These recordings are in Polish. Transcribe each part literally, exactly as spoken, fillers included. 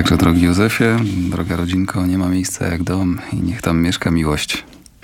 Także drogi Józefie, droga rodzinko, nie ma miejsca jak dom i niech tam mieszka miłość.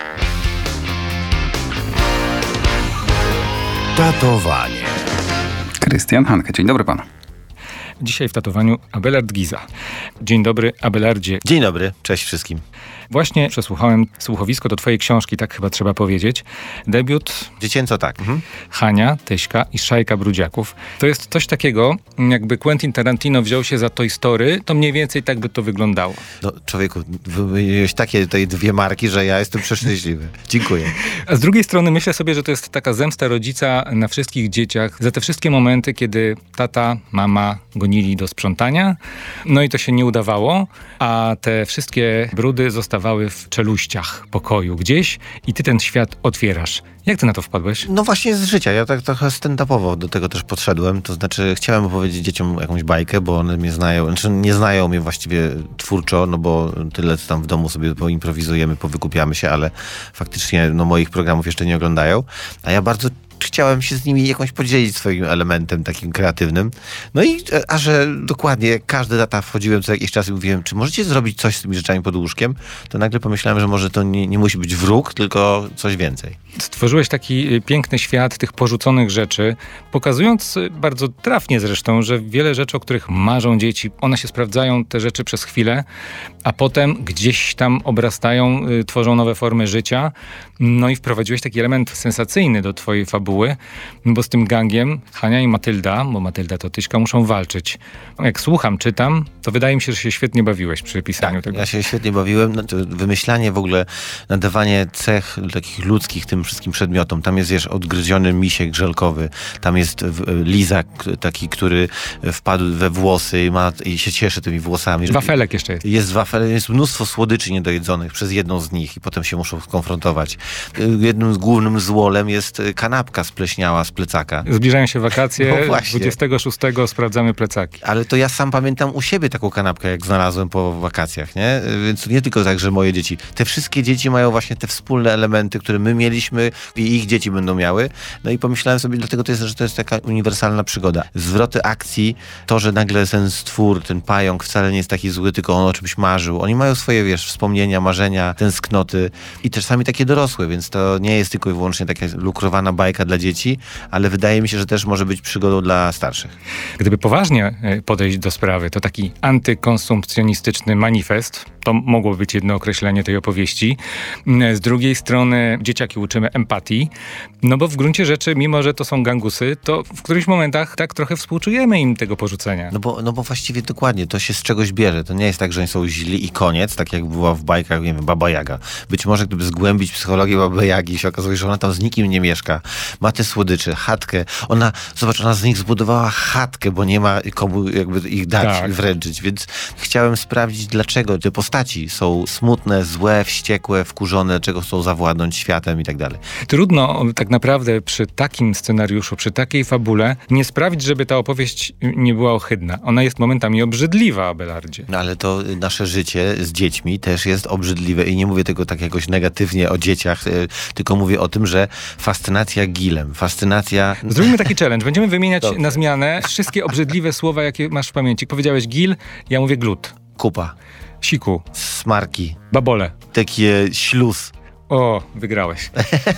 Tatowanie. Krystian Hanke, dzień dobry panu. Dzisiaj w tatowaniu Abelard Giza. Dzień dobry, Abelardzie. Dzień dobry, cześć wszystkim. Właśnie przesłuchałem słuchowisko do twojej książki, tak chyba trzeba powiedzieć. Debiut Dziecięco tak. Mhm. Hania, Tyśka i Szajka Brudziaków. To jest coś takiego, jakby Quentin Tarantino wziął się za Toy Story, to mniej więcej tak by to wyglądało. No człowieku, wymieniłeś takie tutaj dwie marki, że ja jestem przeszczęśliwy. Dziękuję. A z drugiej strony myślę sobie, że to jest taka zemsta rodzica na wszystkich dzieciach za te wszystkie momenty, kiedy tata, mama gonili do sprzątania, no i to się nie udawało, a te wszystkie brudy zostawały w czeluściach pokoju gdzieś i ty ten świat otwierasz. Jak ty na to wpadłeś? No właśnie z życia. Ja tak trochę stand-upowo do tego też podszedłem. To znaczy chciałem opowiedzieć dzieciom jakąś bajkę, bo one mnie znają. Znaczy nie znają mnie właściwie twórczo, no bo tyle co tam w domu sobie poimprowizujemy, powykupiamy się, ale faktycznie no, moich programów jeszcze nie oglądają. A ja bardzo chciałem się z nimi jakoś podzielić swoim elementem takim kreatywnym. No i, a że dokładnie jak każdy tata wchodziłem co jakiś czas i mówiłem, czy możecie zrobić coś z tymi rzeczami pod łóżkiem, to nagle pomyślałem, że może to nie, nie musi być wróg, tylko coś więcej. Stworzyłeś taki piękny świat tych porzuconych rzeczy, pokazując bardzo trafnie zresztą, że wiele rzeczy, o których marzą dzieci, one się sprawdzają, te rzeczy przez chwilę, a potem gdzieś tam obrastają, y, tworzą nowe formy życia. No i wprowadziłeś taki element sensacyjny do twojej fabuły, bo z tym gangiem Hania i Matylda, bo Matylda to Tyśka, muszą walczyć. Jak słucham, czytam, to wydaje mi się, że się świetnie bawiłeś przy pisaniu tak, tego. Ja się świetnie bawiłem. No, to wymyślanie w ogóle, nadawanie cech takich ludzkich tym wszystkim przedmiotom. Tam jest, wiesz, odgryziony misiek żelkowy, tam jest lizak taki, który wpadł we włosy i, ma, i się cieszy tymi włosami. Wafelek jeszcze jest. Jest wafelek, jest mnóstwo słodyczy niedojedzonych przez jedną z nich i potem się muszą skonfrontować. Jednym z głównym złolem jest kanapka spleśniała z plecaka. Zbliżają się wakacje, no właśnie. dwudziestego szóstego sprawdzamy plecaki. Ale to ja sam pamiętam u siebie taką kanapkę, jak znalazłem po wakacjach, nie? Więc nie tylko tak, że moje dzieci. Te wszystkie dzieci mają właśnie te wspólne elementy, które my mieliśmy i ich dzieci będą miały. No i pomyślałem sobie, dlatego to jest, że to jest taka uniwersalna przygoda. Zwroty akcji, to, że nagle ten stwór, ten pająk wcale nie jest taki zły, tylko on o czymś marzył. Oni mają swoje, wiesz, wspomnienia, marzenia, tęsknoty i też sami takie dorosłe, więc to nie jest tylko i wyłącznie taka lukrowana bajka dla dzieci, ale wydaje mi się, że też może być przygodą dla starszych. Gdyby poważnie podejść do sprawy, to taki antykonsumpcjonistyczny manifest, to mogło być jedno określenie tej opowieści. Z drugiej strony dzieciaki uczymy empatii, no bo w gruncie rzeczy, mimo że to są gangusy, to w którychś momentach tak trochę współczujemy im tego porzucenia. No bo, no bo właściwie dokładnie, to się z czegoś bierze. To nie jest tak, że oni są źli i koniec, tak jak była w bajkach, nie wiem, Baba Jaga. Być może gdyby zgłębić psychologię Baby Jagi, się okazuje, że ona tam z nikim nie mieszka. Ma te słodycze, chatkę. Ona, zobacz, ona z nich zbudowała chatkę, bo nie ma komu jakby ich dać, tak. wręczyć. Więc chciałem sprawdzić, dlaczego te postaci są smutne, złe, wściekłe, wkurzone, czego chcą zawładnąć światem i tak dalej. Trudno tak naprawdę przy takim scenariuszu, przy takiej fabule nie sprawić, żeby ta opowieść nie była ohydna. Ona jest momentami obrzydliwa, Abelardzie. No ale to nasze życie z dziećmi też jest obrzydliwe i nie mówię tego tak jakoś negatywnie o dzieciach, tylko mówię o tym, że fascynacja gilem, fascynacja... Zrobimy taki challenge. Będziemy wymieniać Dobrze. na zmianę wszystkie obrzydliwe słowa, jakie masz w pamięci. Powiedziałeś gil, ja mówię glut. Kupa. Siku. Smarki. Babole. Takie śluz. O, wygrałeś.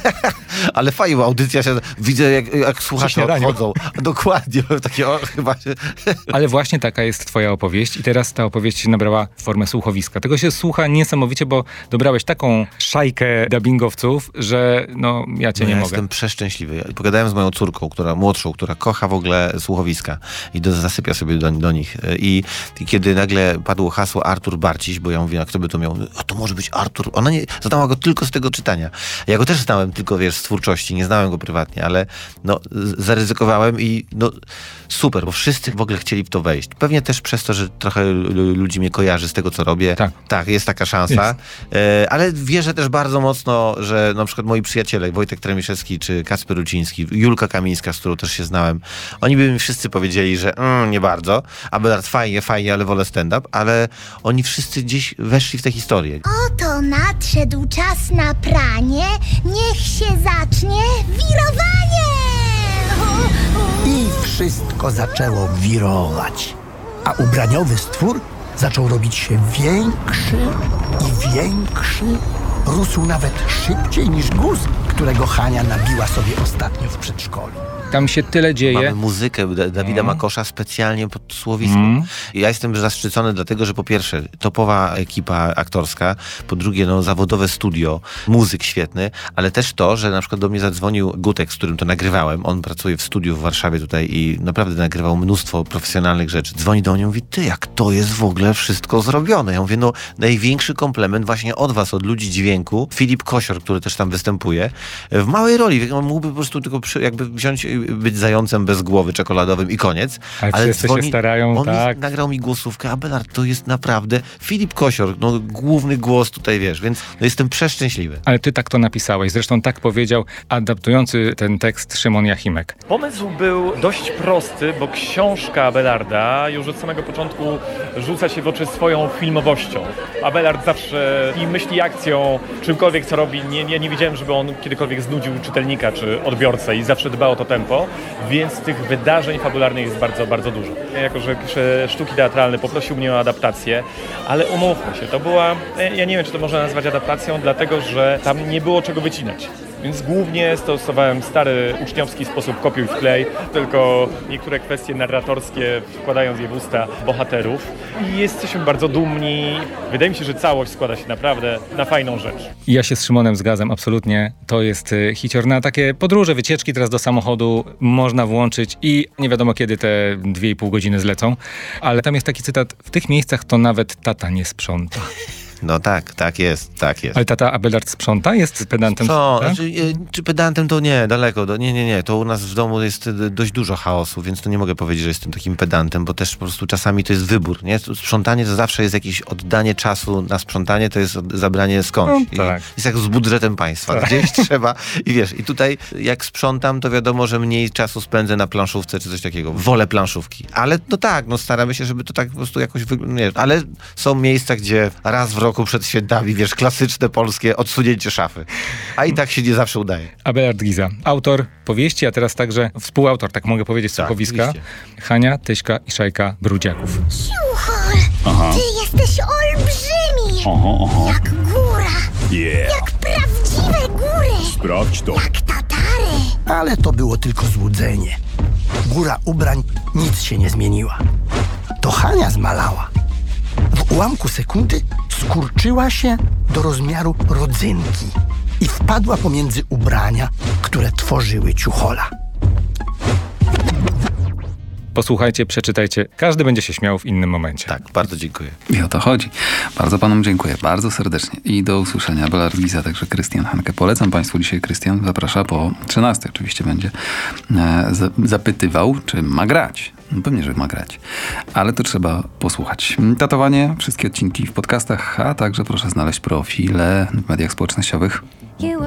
Ale fajnie, bo audycja się... Widzę, jak, jak słuchacze śniadaniu. odchodzą. Dokładnie. Takie, o, chyba się... Ale właśnie taka jest twoja opowieść i teraz ta opowieść nabrała formę słuchowiska. Tego się słucha niesamowicie, bo dobrałeś taką szajkę dubbingowców, że no ja cię no nie ja mogę. jestem przeszczęśliwy. Ja pogadałem z moją córką, która młodszą, która kocha w ogóle słuchowiska i do, zasypia sobie do, do nich. I, I kiedy nagle padło hasło Artur Barciś, bo ja mówię, a kto by to miał? A to może być Artur. Ona nie zadała go tylko z tego czytania. Ja go też znałem tylko, wiesz, z twórczości, nie znałem go prywatnie, ale no, zaryzykowałem i no super, bo wszyscy w ogóle chcieli w to wejść. Pewnie też przez to, że trochę ludzi mnie kojarzy z tego, co robię. Tak, tak jest taka szansa. Jest. E, ale wierzę też bardzo mocno, że na przykład moi przyjaciele, Wojtek Tremiszewski czy Kacper Ruciński, Julka Kamińska, z którą też się znałem, oni by mi wszyscy powiedzieli, że mm, nie bardzo, Abelard fajnie, fajnie, ale wolę stand-up, ale oni wszyscy gdzieś weszli w tę historię. Oto nadszedł czas na pranie, niech się zacznie wirowanie! I wszystko zaczęło wirować. A ubraniowy stwór zaczął robić się większy i większy. Rósł nawet szybciej niż guz, którego Hania nabiła sobie ostatnio w przedszkolu. Tam się tyle dzieje. Mamy muzykę Da- Dawida Mm. Makosza specjalnie pod słowisko. Mm. I ja jestem zaszczycony dlatego, że po pierwsze topowa ekipa aktorska, po drugie no, zawodowe studio, muzyk świetny, ale też to, że na przykład do mnie zadzwonił Gutek, z którym to nagrywałem. On pracuje w studiu w Warszawie tutaj i naprawdę nagrywał mnóstwo profesjonalnych rzeczy. Dzwoni do mnie i mówi, ty, jak to jest w ogóle wszystko zrobione? Ja mówię, no największy komplement właśnie od was, od ludzi dźwięku. Filip Kosior, który też tam występuje, w małej roli. On mógłby po prostu tylko przy, jakby wziąć, być zającem bez głowy czekoladowym i koniec. Ale wszyscy się starają, on tak. mi nagrał mi głosówkę, Abelard, to jest naprawdę Filip Kosior, no główny głos tutaj, wiesz, więc no, jestem przeszczęśliwy. Ale ty tak to napisałeś. Zresztą tak powiedział adaptujący ten tekst Szymon Jachimek. Pomysł był dość prosty, bo książka Abelarda już od samego początku rzuca się w oczy swoją filmowością. Abelard zawsze i myśli akcją, czymkolwiek co robi. Nie, ja nie widziałem, żeby on kiedykolwiek znudził czytelnika czy odbiorcę i zawsze dba o to tempo, więc tych wydarzeń fabularnych jest bardzo, bardzo dużo. Jako że piszę sztuki teatralne, poprosił mnie o adaptację, ale umówmy się, to była, ja nie wiem, czy to można nazwać adaptacją, dlatego że tam nie było czego wycinać. Więc głównie stosowałem stary uczniowski sposób kopiuj wklej, tylko niektóre kwestie narratorskie wkładając je w usta bohaterów. I jesteśmy bardzo dumni. Wydaje mi się, że całość składa się naprawdę na fajną rzecz. I ja się z Szymonem zgadzam, absolutnie. To jest y, hicior na takie podróże, wycieczki teraz do samochodu można włączyć i nie wiadomo kiedy te dwie i pół godziny zlecą. Ale tam jest taki cytat, w tych miejscach to nawet tata nie sprząta. No tak, tak jest, tak jest. Ale tata Abelard sprząta? Jest pedantem? Co? Tak? Znaczy, e, czy pedantem to nie, daleko. Do, nie, nie, nie. To u nas w domu jest e, dość dużo chaosu, więc to nie mogę powiedzieć, że jestem takim pedantem, bo też po prostu czasami to jest wybór, nie? Sprzątanie to zawsze jest jakieś oddanie czasu na sprzątanie, to jest od- zabranie skądś. No, tak. I jest jak z budżetem państwa. Gdzieś trzeba i wiesz, i tutaj jak sprzątam, to wiadomo, że mniej czasu spędzę na planszówce czy coś takiego. Wolę planszówki. Ale no tak, no staramy się, żeby to tak po prostu jakoś wyglądało. Ale są miejsca, gdzie raz w roku przed świętami, wiesz, klasyczne polskie odsunięcie szafy. A i tak się nie zawsze udaje. Abelard Giza, autor powieści, a teraz także współautor, tak mogę powiedzieć, Tak, słuchowiska. oczywiście. Hania, Tyśka i Szajka Brudziaków. Ciuchol, ty jesteś olbrzymi! Aha, aha. Jak góra! Yeah. Jak prawdziwe góry! Sprawdź to. Jak Tatary! Ale to było tylko złudzenie. Góra ubrań nic się nie zmieniła. To Hania zmalała. W ułamku sekundy skurczyła się do rozmiaru rodzynki i wpadła pomiędzy ubrania, które tworzyły ciuchola. Posłuchajcie, przeczytajcie. Każdy będzie się śmiał w innym momencie. Tak, bardzo dziękuję. I o to chodzi. Bardzo panom dziękuję, bardzo serdecznie. I do usłyszenia. Abelard Giza, także Krystian Hanke. Polecam państwu dzisiaj. Krystian zaprasza po trzynastej. Oczywiście będzie e, za, zapytywał, czy ma grać. No pewnie, że ma grać. Ale to trzeba posłuchać. Tatowanie, wszystkie odcinki w podcastach, a także proszę znaleźć profile w mediach społecznościowych.